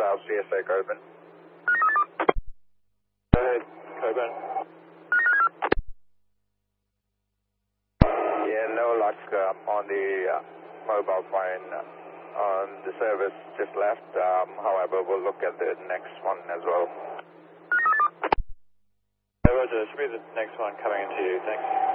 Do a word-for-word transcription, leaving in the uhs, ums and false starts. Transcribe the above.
South, C S A Coburn. Go ahead, Coburn. Yeah, no luck um, on the uh, mobile phone uh, on the service just left. Um, however, we'll look at the next one as well. Roger, should be the next one coming into you. Thanks.